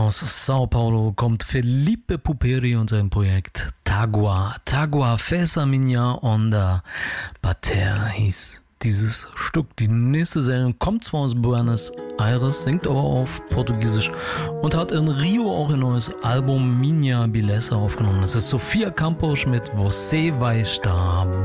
Aus Sao Paulo kommt Felipe Puperi und sein Projekt Tagua. Tagua Fesa Minha Onda Bater hieß dieses Stück. Die nächste Sängerin kommt zwar aus Buenos Aires, singt aber auf Portugiesisch und hat in Rio auch ein neues Album Minha Beleza aufgenommen. Das ist Sofia Campos mit Você Vai Estar